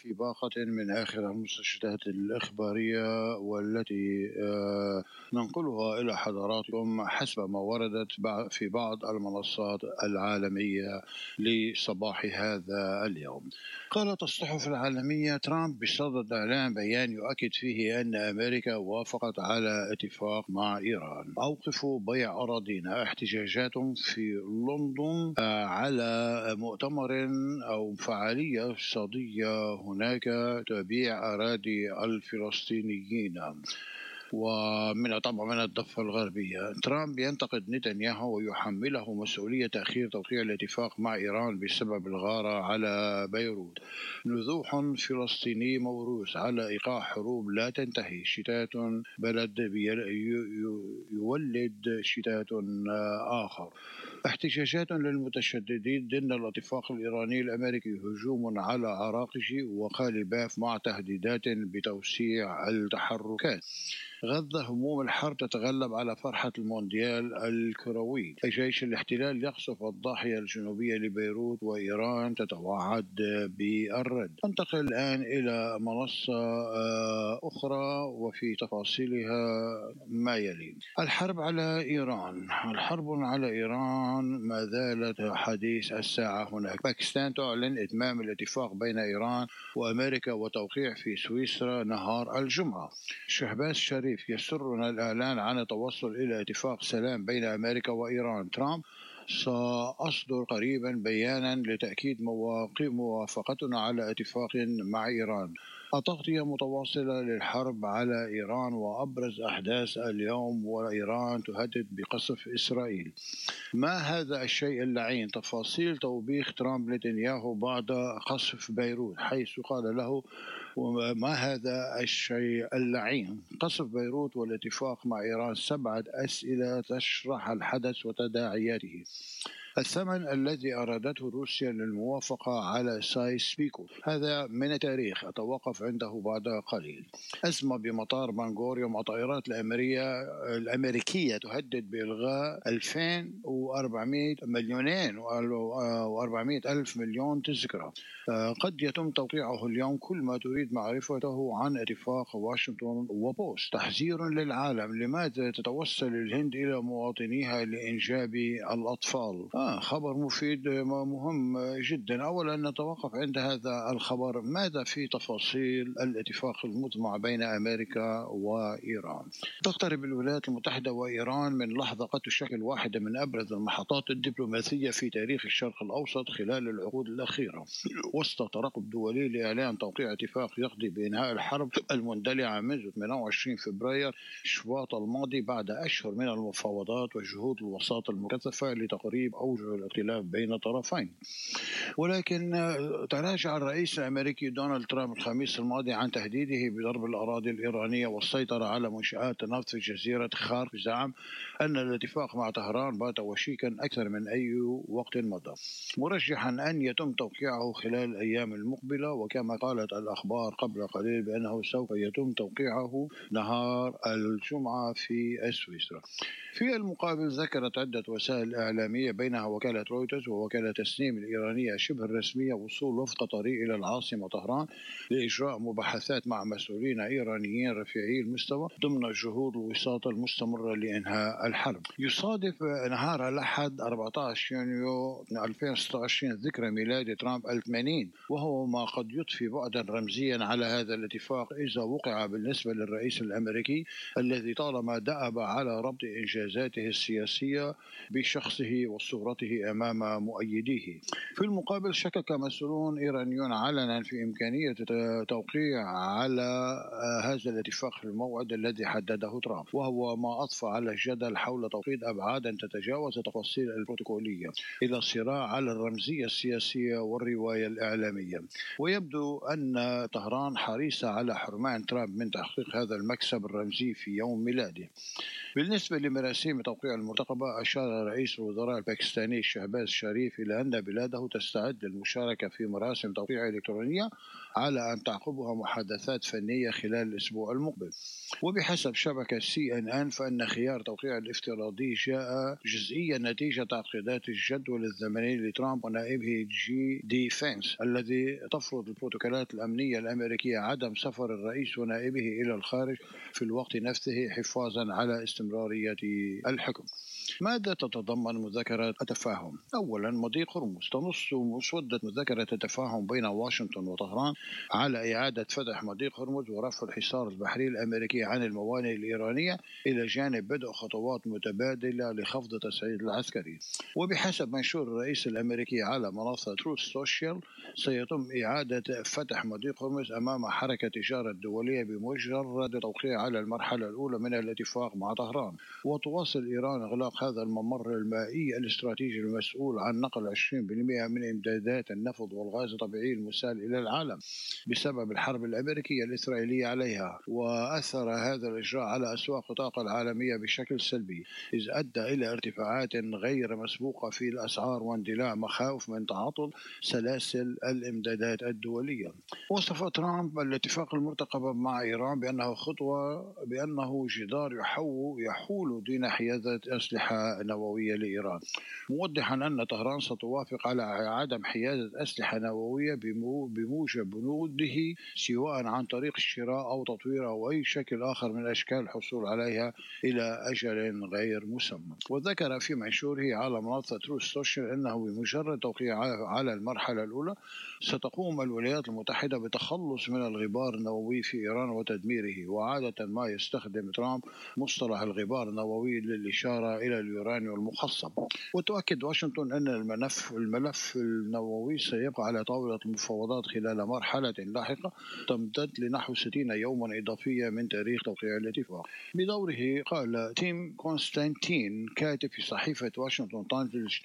في باقة من آخر المستشهدات الإخبارية والتي ننقلها إلى حضراتكم حسب ما وردت في بعض المنصات العالمية لصباح هذا اليوم. قالت الصحف العالمية: ترامب بصدد إعلان بيان يؤكد فيه أن أمريكا وافقت على اتفاق مع إيران. أوقفوا بيع أراضينا. احتجاجات في لندن على مؤتمر أو فعالية اقتصادية هناك تبيع أراضي الفلسطينيين طبعا من الضفة الغربية. ترامب ينتقد نتنياهو ويحمله مسؤولية تأخير توقيع الاتفاق مع إيران بسبب الغارة على بيروت. نزوح فلسطيني موروث على إيقاع حروب لا تنتهي. شتات بلد يولد شتات آخر. احتجاجات للمتشددين ضمن الاتفاق الإيراني الأمريكي. هجوم على عراقجي وخالباف مع تهديدات بتوسيع التحركات. غزة هموم الحرب تتغلب على فرحة المونديال الكروي. جيش الاحتلال يقصف الضاحية الجنوبية لبيروت وإيران تتوعد بالرد. ننتقل الآن إلى منصة أخرى وفي تفاصيلها ما يلي. الحرب على إيران. الحرب على إيران ما زالت حديث الساعة هناك. باكستان تعلن إتمام الاتفاق بين إيران وأمريكا وتوقيع في سويسرا نهار الجمعة. شهباز شريف: يسرنا الإعلان عن التوصل إلى اتفاق سلام بين أمريكا وإيران. ترامب: سأصدر قريبا بيانا لتأكيد موافقتنا على اتفاق مع إيران. التغطية متواصلة للحرب على إيران وأبرز أحداث اليوم، وإيران تهدد بقصف إسرائيل. ما هذا الشيء اللعين؟ تفاصيل توبيخ ترامب نتنياهو بعد قصف بيروت، حيث قال له: وما هذا الشيء اللعين؟ قصف بيروت والاتفاق مع إيران. 7 أسئلة تشرح الحدث وتداعياته. الثمن الذي أرادته روسيا للموافقة على سايس بيكو. هذا من التاريخ أتوقف عنده بعد قليل. أزمة بمطار بنغوريوم. الطائرات الأمريكية تهدد بإلغاء 2400 مليونين و400 ألف مليون تذكرة. قد يتم توقيعه اليوم. كل ما تريد معرفته عن اتفاق واشنطن وبوست. تحذير للعالم. لماذا تتوسل الهند إلى مواطنيها لإنجاب الأطفال؟ خبر مفيد مهم جدا. أولا نتوقف عند هذا الخبر. ماذا في تفاصيل الاتفاق المطمع بين أمريكا وإيران؟ تقترب الولايات المتحدة وإيران من لحظة قد تشكل واحدة من أبرز المحطات الدبلوماسية في تاريخ الشرق الأوسط خلال العقود الأخيرة، وسط ترقب دولي لإعلان توقيع اتفاق يقضي بإنهاء الحرب المندلعة منذ 28 فبراير شباط الماضي، بعد أشهر من المفاوضات وجهود الوساطة المكثفة لتقريب أوجه الاختلاف بين الطرفين. ولكن تراجع الرئيس الأمريكي دونالد ترامب الخميس الماضي عن تهديده بضرب الأراضي الإيرانية والسيطرة على منشآت النفط في جزيرة خار، بزعم أن الاتفاق مع طهران بات وشيكا أكثر من أي وقت مضى، مرجحا أن يتم توقيعه خلال الأيام المقبلة. وكما قالت الأخبار قبل قليل بأنه سوف يتم توقيعه نهار الجمعة في سويسرا. في المقابل ذكرت عدة وسائل إعلامية بينها وكالة رويترز ووكالة تسنيم الإيرانية شبه الرسمية وصول وفد قطري إلى العاصمة طهران لإجراء مباحثات مع مسؤولين إيرانيين رفيعي المستوى ضمن جهود الوساطة المستمرة لإنهاء الحرب. يصادف نهار الأحد 14 يونيو 2026 ذكرى ميلاد ترامب 80، وهو ما قد يضفي بعدا رمزيا على هذا الاتفاق إذا وقع بالنسبة للرئيس الأمريكي الذي طالما دأب على ربط إنجازاته السياسية بشخصه وصورته أمام مؤيديه. في المقابل شكك مسؤولون إيرانيون علنا في إمكانية توقيع على هذا الاتفاق في الموعد الذي حدده ترامب، وهو ما أضفى على الجدل حول توقيت أبعادا تتجاوز التفاصيل البروتوكولية إلى صراع على الرمزية السياسية والرواية الإعلامية. ويبدو أن طهران حريصة على حرمان ترامب من تحقيق هذا المكسب الرمزي في يوم ميلاده. بالنسبة لمراسيم توقيع المرتقبة، أشار رئيس الوزراء الباكستاني الباكستاني شهباز شريف إلى أن بلاده تستعد للمشاركة في مراسم توقيع إلكترونية على أن تعقبها محادثات فنية خلال الأسبوع المقبل. وبحسب شبكة CNN فإن خيار توقيع الافتراضي جاء جزئيا نتيجة تعقيدات الجدول الزمني لترامب ونائبه جي دي فينس الذي تفرض البروتوكولات الأمنية الأمريكية عدم سفر الرئيس ونائبه إلى الخارج في الوقت نفسه حفاظا على استمرارية الحكم. ماذا تتضمن مذكرة التفاهم؟ أولا، مضيق هرمز. تنص مسودة مذكرة التفاهم بين واشنطن وطهران على إعادة فتح مضيق هرمز ورفع الحصار البحري الأمريكي عن الموانئ الإيرانية إلى جانب بدء خطوات متبادلة لخفض التصعيد العسكري. وبحسب منشور الرئيس الأمريكي على منصة تروث سوشيال سيتم إعادة فتح مضيق هرمز أمام حركة التجارة الدولية بمجرد توقيع على المرحلة الأولى من الاتفاق مع طهران. وتواصل إيران إغلاق هذا الممر المائي الاستراتيجي المسؤول عن نقل 20% من إمدادات النفط والغاز الطبيعي المسال إلى العالم بسبب الحرب الأمريكية الإسرائيلية عليها. وأثر هذا الإجراء على أسواق الطاقة العالمية بشكل سلبي، إذ أدى إلى ارتفاعات غير مسبوقة في الأسعار واندلاع مخاوف من تعطل سلاسل الإمدادات الدولية. وصف ترامب الاتفاق المرتقب مع إيران بأنه جدار يحول دون حيازة أسلحة نووية لإيران، موضحا أن طهران ستوافق على عدم حيازة أسلحة نووية بموجب بنوده، سواء عن طريق الشراء أو تطوير أو أي شكل آخر من أشكال الحصول عليها إلى أجل غير مسمى. وذكر في منشوره على منصة تروث سوشيال أنه بمجرد توقيع على المرحلة الأولى ستقوم الولايات المتحدة بتخلص من الغبار النووي في إيران وتدميره. وعادة ما يستخدم ترامب مصطلح الغبار النووي للإشارة إلى اليورانيوم المخصب. وتؤكد واشنطن أن الملف النووي سيبقى على طاولة المفاوضات خلال مرحلة لاحقة تمتد لنحو 60 يوما إضافية من تاريخ توقيع الاتفاق. بدوره قال تيم كونستانتين كاتب في صحيفة واشنطن تايمز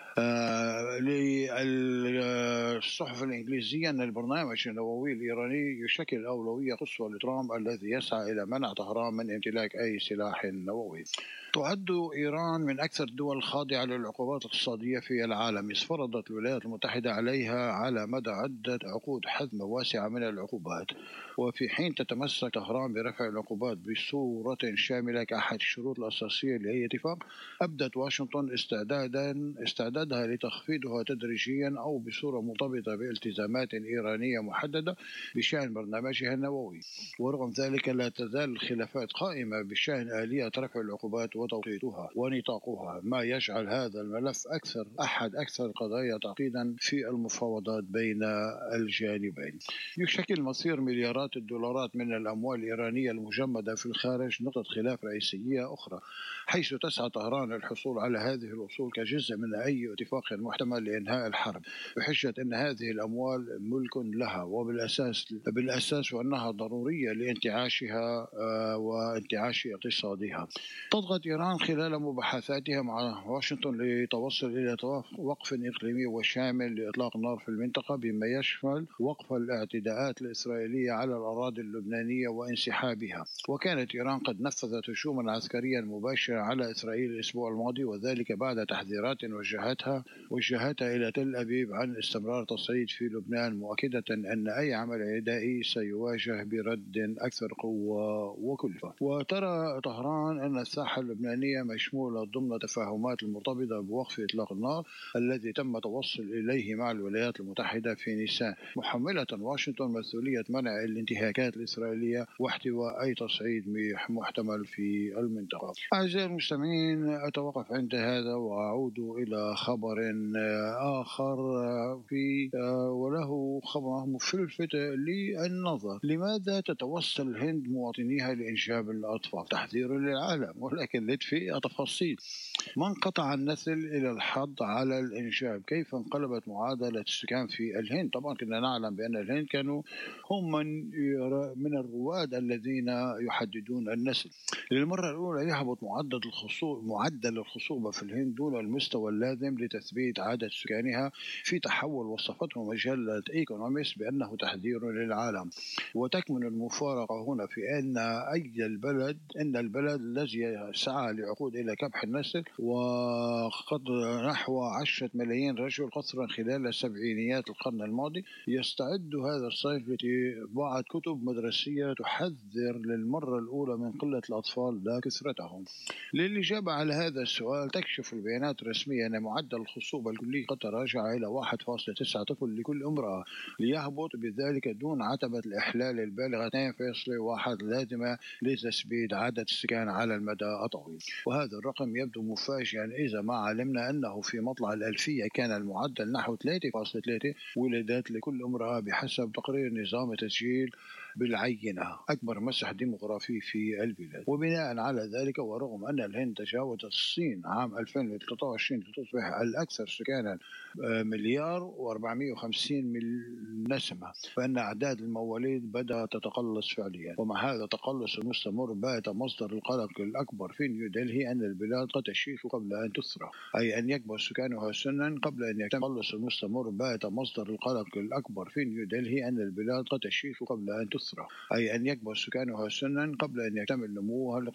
للصحف الإنجليزية أن البرنامج النووي الإيراني يشكل أولوية قصوى لترامب الذي يسعى إلى منع طهران من امتلاك أي سلاح نووي. تعد إيران من أكثر الدول الخاضعة للعقوبات الاقتصادية في العالم، إذ فرضت الولايات المتحدة عليها على مدى عدة عقود حزمة واسعة من العقوبات. وفي حين تتمسك طهران برفع العقوبات بصورة شاملة كأحد الشروط الأساسية لأي اتفاق، أبدت واشنطن استعدادها لتخفيضها تدريجيا أو بصورة مرتبطة بالتزامات إيرانية محددة بشأن برنامجها النووي. ورغم ذلك لا تزال الخلافات قائمة بشأن آلية رفع العقوبات وتوقيتها ونطاقها، ما يجعل هذا الملف أحد أكثر القضايا تعقيدا في المفاوضات بين الجانبين. يشكل مصير مليارات الدولارات من الأموال الإيرانية المجمدة في الخارج نقطة خلاف رئيسية أخرى، حيث تسعى طهران للحصول على هذه الأصول كجزء من أي اتفاق محتمل لإنهاء الحرب، بحجة أن هذه الأموال ملك لها وبالأساس وأنها ضرورية لانتعاشها وانتعاش اقتصادها. تضغط إيران خلال مباحثاتها مع واشنطن لتوصل إلى وقف إقليمي وشامل لإطلاق النار في المنطقة، بما يشمل وقف الاعتداءات الإسرائيلية على الأراضي اللبنانية وانسحابها. وكانت إيران قد نفذت هجوما عسكريا مباشرا على إسرائيل الأسبوع الماضي، وذلك بعد تحذيرات وجهتها إلى تل أبيب عن استمرار تصعيد في لبنان، مؤكدة أن أي عمل عدائي سيواجه برد أكثر قوة وكلفة. وترى طهران أن الساحة اللبنانية مشمولة ضمن تفاهمات المرتبطة بوقف إطلاق النار الذي تم توصل إليه مع الولايات المتحدة في نيسان، محملة واشنطن مسؤولية منع الانتهاكات الإسرائيلية واحتواء أي تصعيد محتمل في المنطقة. أعزائي المستمعين، أتوقف عند هذا وأعود إلى خبر آخر وله خبر ملفت للنظر. لماذا تتوسل الهند مواطنيها لإنجاب الأطفال؟ تحذير للعالم، ولكن لدفئ تفاصيل. من قطع النسل إلى الحض على الإنجاب؟ كيف انقلبت معادلة السكان في الهند؟ طبعا كنا نعلم بأن الهند كانوا هم من الرواد الذين يحددون النسل. للمرة الأولى يهبط معدل الخصوبة في الهند دون المستوى اللازم لتثبيت عدد سكانها في تحول وصفته مجلة إيكونوميست بأنه تحذير للعالم. وتكمن المفارقة هنا في أن البلد الذي سعى لعقود إلى كبح النسل وقد نحو 10 ملايين رجل قصرا خلال سبعينيات القرن الماضي يستعد هذا الصيف لطباعة كتب مدرسية تحذر للمرة الأولى من قلة الأطفال لا كثرتهم. للإجابة على هذا السؤال تكشف البيانات الرسمية أن معدل الخصوبة الكلي قد تراجع إلى 1.9 طفل لكل امرأة، ليهبط بذلك دون عتبة الإحلال البالغة 2.1 لازمة لتثبيت عدد السكان على المدى الطويل. وهذا الرقم يبدو مفاجئا إذا ما علمنا أنه في مطلع الألفية كان المعدل نحو 3.3 ولادات لكل امرأة بحسب تقرير نظام التسجيل بالعينة، أكبر مسح ديموغرافي في البلاد. وبناء على ذلك ورغم أن الهند تجاوزت الصين عام 2023 لتصبح الأكثر سكانا مليار و450 نسمة، فإن أعداد المواليد بدأت تتقلص فعليا. ومع هذا التقلص المستمر بات مصدر القلق الأكبر في نيودلهي أن البلاد قد تشيخ قبل أن تثرى، أي أن يكبر سكانها سنا قبل أن يتم التقلص المستمر بات مصدر القلق الأكبر في نيودلهي أن البلاد قد تشيخ قبل أن تثرى، أي أن يكبر سكانها سنا قبل أن يكتمل نموها